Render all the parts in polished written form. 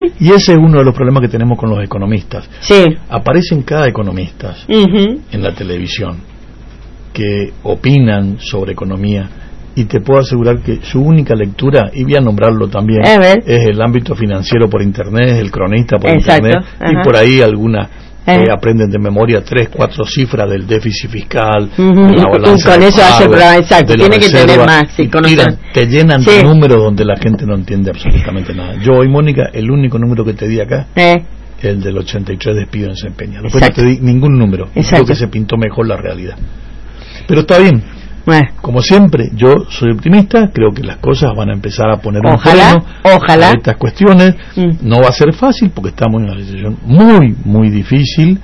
Y ese es uno de los problemas que tenemos con los economistas. Sí. Aparecen cada economistas en la televisión que opinan sobre economía, y te puedo asegurar que su única lectura, y voy a nombrarlo también, es el ámbito financiero por internet, el cronista por internet, y por ahí alguna aprenden de memoria 3, 4 cifras del déficit fiscal, de la balanza con eso hace programa, exacto, tiene que tener más, sí, te llenan de números donde la gente no entiende absolutamente nada. Yo hoy, Mónica, el único número que te di acá, el del 83 despido en Sempeña. Después no te di ningún número, creo que se pintó mejor la realidad. Pero está bien. Como siempre, yo soy optimista, creo que las cosas van a empezar a poner un freno a estas cuestiones. No va a ser fácil porque estamos en una situación muy, muy difícil.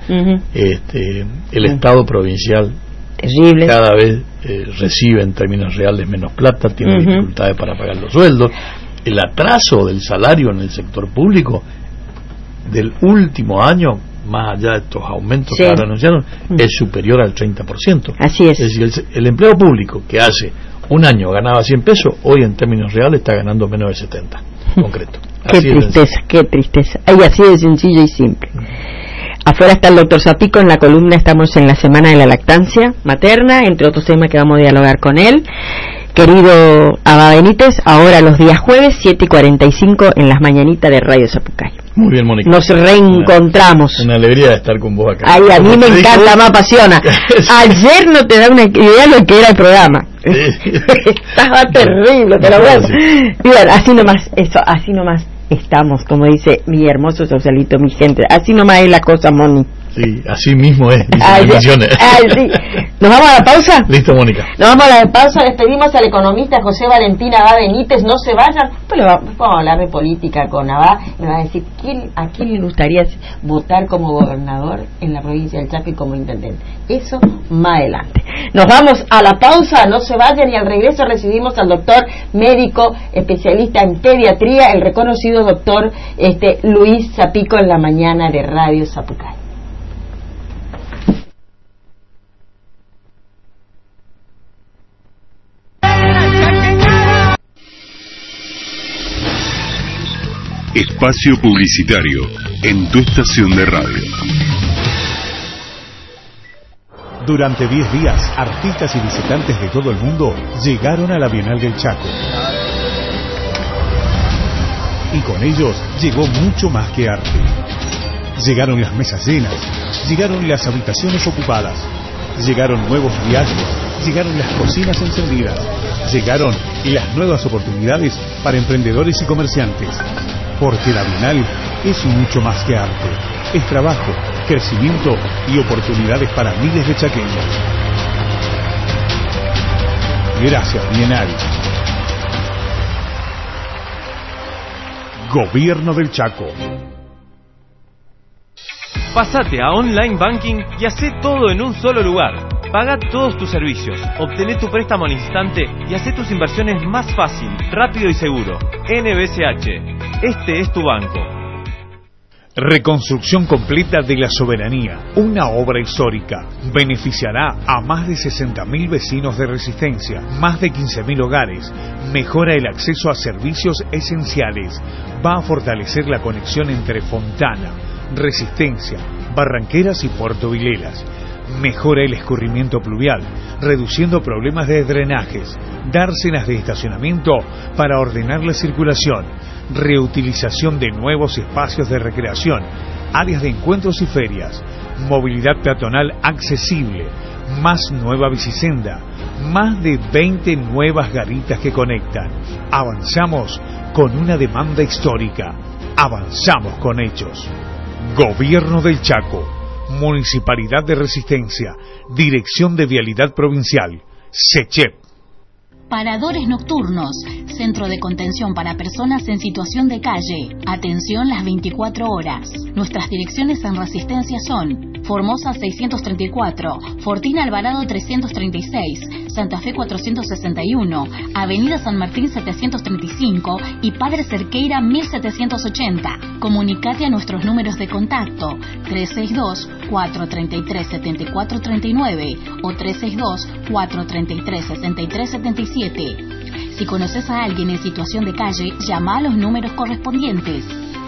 El Estado provincial terrible, cada vez recibe en términos reales menos plata, tiene dificultades para pagar los sueldos. El atraso del salario en el sector público del último año, más allá de estos aumentos que ahora anunciaron, es superior al 30%. Así es. Es decir, el empleo público que hace un año ganaba 100 pesos, hoy en términos reales está ganando menos de 70, concreto. Qué tristeza, qué tristeza. Ahí así de sencillo y simple. Afuera está el doctor Zapico en la columna. Estamos en la semana de la lactancia materna, entre otros temas que vamos a dialogar con él. Querido Abba Benítez, ahora los días jueves 7:45 en las mañanitas de Radio Zapucay. Muy bien, Mónica. Nos reencontramos. Una alegría de estar con vos acá. Ay, a mí me encanta, me apasiona. Ayer no te da una idea de lo que era el programa. Estaba terrible, te lo voy a decir. Bien, así nomás estamos, como dice mi hermoso socialito, mi gente. Así nomás es la cosa, Moni. Sí, así mismo es. Sí. ¿Nos vamos a la pausa? Listo, Mónica. Nos vamos a la pausa. Despedimos al economista José Valentín Abba Benítez. No se vayan. Pues vamos a hablar de política con Abba. Me va a decir a quién le gustaría votar como gobernador en la provincia del Chaco y como intendente. Eso más adelante. Nos vamos a la pausa. No se vayan, y al regreso recibimos al doctor médico especialista en pediatría, el reconocido doctor Luis Zapico, en la mañana de Radio Zapucay. Espacio publicitario en tu estación de radio. Durante 10 días, artistas y visitantes de todo el mundo llegaron a la Bienal del Chaco. Y con ellos llegó mucho más que arte. Llegaron las mesas llenas, llegaron las habitaciones ocupadas, llegaron nuevos viajes, llegaron las cocinas encendidas, llegaron las nuevas oportunidades para emprendedores y comerciantes. Porque la Bienal es mucho más que arte. Es trabajo, crecimiento y oportunidades para miles de chaqueños. Gracias, Bienal. Gobierno del Chaco. Pásate a Online Banking y hacé todo en un solo lugar. Paga todos tus servicios, obtené tu préstamo al instante y hacé tus inversiones más fácil, rápido y seguro. NBCH, este es tu banco. Reconstrucción completa de la Soberanía, una obra histórica. Beneficiará a más de 60.000 vecinos de Resistencia, más de 15.000 hogares. Mejora el acceso a servicios esenciales. Va a fortalecer la conexión entre Fontana, Resistencia, Barranqueras y Puerto Vilelas. Mejora el escurrimiento pluvial, reduciendo problemas de drenajes, dársenas de estacionamiento para ordenar la circulación, reutilización de nuevos espacios de recreación, áreas de encuentros y ferias, movilidad peatonal accesible, más nueva bicisenda, más de 20 nuevas garitas que conectan. Avanzamos con una demanda histórica, avanzamos con hechos. Gobierno del Chaco, Municipalidad de Resistencia, Dirección de Vialidad Provincial, SECHEP. Paradores nocturnos, centro de contención para personas en situación de calle. Atención las 24 horas. Nuestras direcciones en Resistencia son Formosa 634, Fortina Alvarado 336, Santa Fe 461, Avenida San Martín 735 y Padre Cerqueira 1780. Comunicate a nuestros números de contacto 362-433-7439 o 362-433-6377. Si conoces a alguien en situación de calle, llama a los números correspondientes.